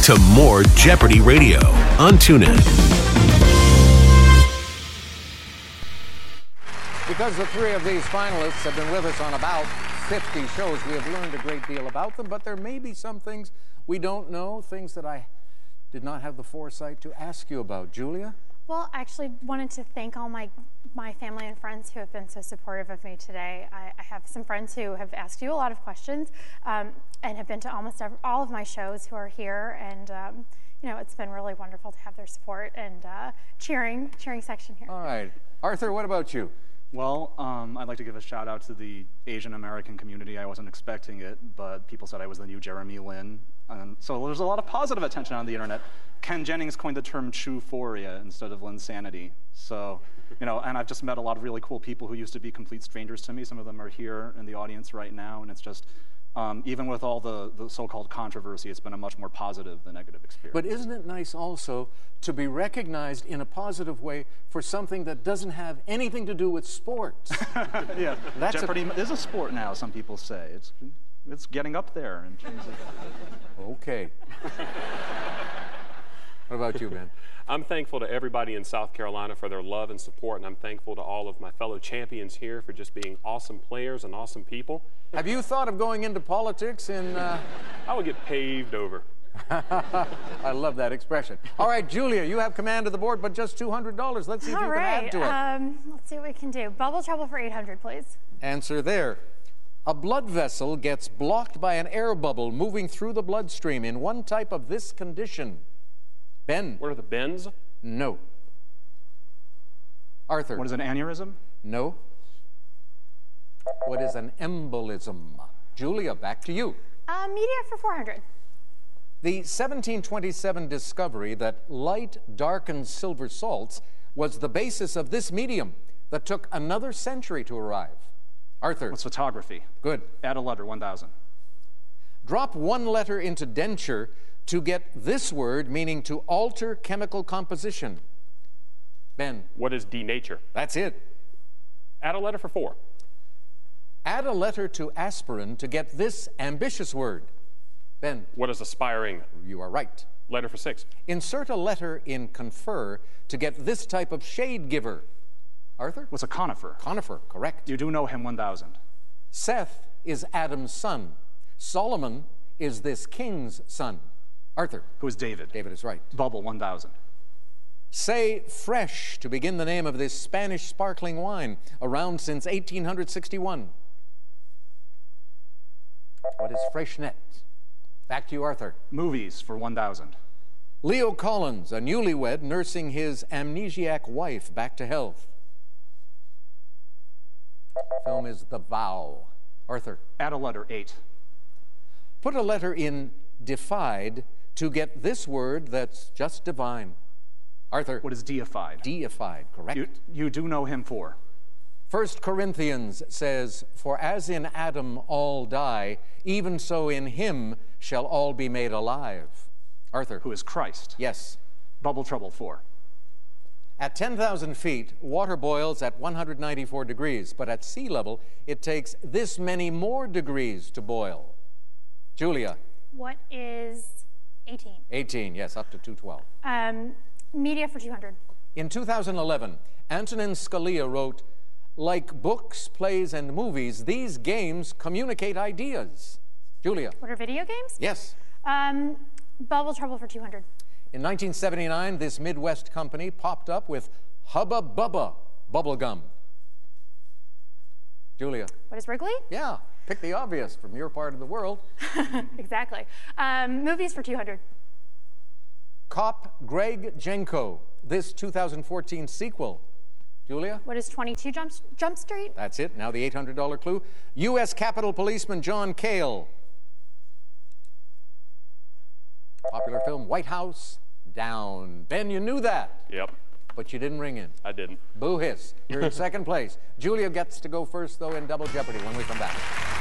to more Jeopardy Radio on TuneIn. Because the three of these finalists have been with us on about 50 shows, we have learned a great deal about them, but there may be some things we don't know, things that I did not have the foresight to ask you about. Julia? Well, I actually wanted to thank all my family and friends who have been so supportive of me today. I have some friends who have asked you a lot of questions and have been to almost all of my shows who are here, and you know, it's been really wonderful to have their support and cheering section here. All right. Arthur, what about you? Well, I'd like to give a shout out to the Asian American community. I wasn't expecting it, but people said I was the new Jeremy Lin. So there's a lot of positive attention on the internet. Ken Jennings coined the term Chewphoria instead of Linsanity. So, you know, and I've just met a lot of really cool people who used to be complete strangers to me. Some of them are here in the audience right now, and it's just, even with all the so-called controversy, it's been a much more positive than negative experience. But isn't it nice also to be recognized in a positive way for something that doesn't have anything to do with sports? Yeah, Jeopardy is a sport now, some people say. It's getting up there in terms of... Okay. What about you, Ben? I'm thankful to everybody in South Carolina for their love and support, and I'm thankful to all of my fellow champions here for just being awesome players and awesome people. Have you thought of going into politics in... I would get paved over. I love that expression. All right, Julia, you have command of the board, but just $200. Let's see if you can add to it. Let's see what we can do. Bubble trouble for 800, please. Answer there. A blood vessel gets blocked by an air bubble moving through the bloodstream in one type of this condition. Ben. What are the bends? No. Arthur. What is an aneurysm? No. What is an embolism? Julia, back to you. Media for 400. The 1727 discovery that light darkened silver salts was the basis of this medium that took another century to arrive. Arthur. What's photography? Good. Add a letter, 1,000. Drop one letter into denture to get this word meaning to alter chemical composition. Ben. What is denature? That's it. Add a letter for 4. Add a letter to aspirin to get this ambitious word. Ben. What is aspiring? You are right. Letter for 6. Insert a letter in confer to get this type of shade giver. Arthur? What's a conifer? Conifer, correct. You do know him, 1,000. Seth is Adam's son. Solomon is this king's son. Arthur? Who is David? David is right. Bubble, 1,000. Say fresh to begin the name of this Spanish sparkling wine, around since 1861. What is Freixenet? Back to you, Arthur. Movies for 1,000. Leo Collins, a newlywed nursing his amnesiac wife back to health. Film is The Vow. Arthur. Add a letter, 8. Put a letter in defied to get this word that's just divine. Arthur. What is deified? Deified, correct. You do know him, 4. 1 Corinthians says, for as in Adam all die, even so in him shall all be made alive. Arthur. Who is Christ? Yes. Bubble trouble, 4. At 10,000 feet, water boils at 194 degrees, but at sea level, it takes this many more degrees to boil. Julia. What is 18? 18, yes, up to 212. Media for 200. In 2011, Antonin Scalia wrote, like books, plays, and movies, these games communicate ideas. Julia. What are video games? Yes. Bubble trouble for 200. In 1979, this Midwest company popped up with Hubba Bubba bubblegum. Julia. What is Wrigley? Yeah, pick the obvious from your part of the world. Exactly. Movies for 200. Cop Greg Jenko, this 2014 sequel. Julia? What is 22 Jump Street? That's it. Now the $800 clue. U.S. Capitol Policeman John Cale. Popular film, White House Down. Ben, you knew that. Yep. But you didn't ring in. I didn't. Boo hiss. You're in second place. Julia gets to go first, though, in Double Jeopardy when we come back.